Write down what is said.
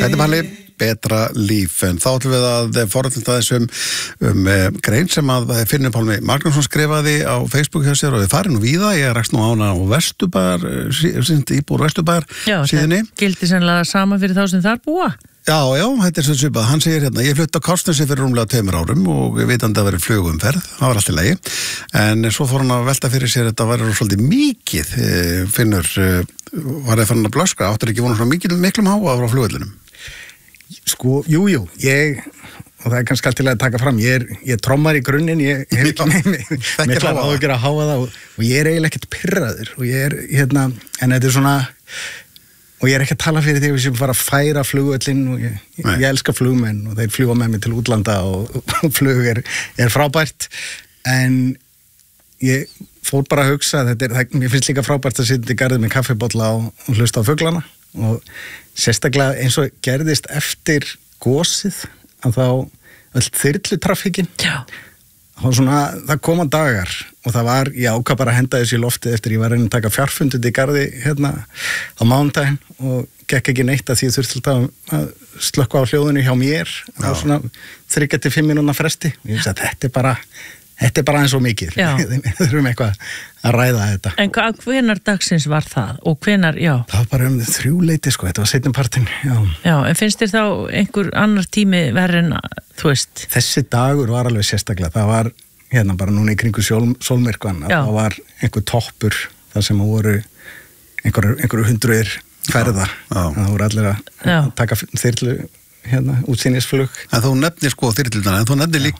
Þetta Palli, betra líf, en þá ætlum við að forrættinda þessum grein sem að Finnur Pálmi Magnússon skrifaði á Facebook hjá sér og við farin nú víða, ég rakst nú ána á Vesturbæjar, íbúr Vesturbæjar síðunni. Já, gildi sennilega sama fyrir þá sem þar búa. Já, þetta svo svipað. Hann segir hérna, ég flutti á Kársnesi fyrir rúmlega 2 árum og vitandi að vera flugumferð, það var allt í lagi. En svo fór hann að velta fyrir sér, þetta var svolítið mikið, Finnur, var það fann að blöskra, áttur ekki vona svona miklum háa frá flugvellinum? Sko, jú, og það kannski allt til að taka fram, ég trommar í grunninn, ég hef ekki mikla áhyggjur að háa það og ég eiginlega ekkert pirraður og en þetta svona, og ég ekki að tala fyrir því að við sem fara að færa flugvöllin og ég elska flugmenn og þeir fljúa með mig til útlanda og flug er frábært, en ég fór bara að hugsa að mér finnst líka frábært að sitja í garðið með kaffibolla og hlusta á fuglana og sérstaklega eins og gerðist eftir gósið að þá öll þyrlutrafikkin það koma dagar og það var, ég ákvað bara að henda þessu í loftið eftir ég var að reyna að taka fjarfundið í garði hérna á mánudaginn og gekk ekki neitt að því þurfti að slökkva á hljóðinu hjá mér á svona 3-5 mínúna fresti og ég veist að þetta er bara eins og mikið. Við þurfum eitthvað að ræða þetta. En hvenar dagsins var það? Og hvenar, Það var bara 3 sko, þetta var seinnipartinn, Já, en finnst þér þá einhver annar tími verri en, þú veist? Þessi dagur var alveg sérstaklega, það var hérna bara núna í kringu sólmyrkvan, það var einhver toppur, þar sem voru einhverju 100 ferða, það voru allir að taka þyrlu, útsýnisflug. En þú nefnir sko þyrlurnar, en þú nefnir líka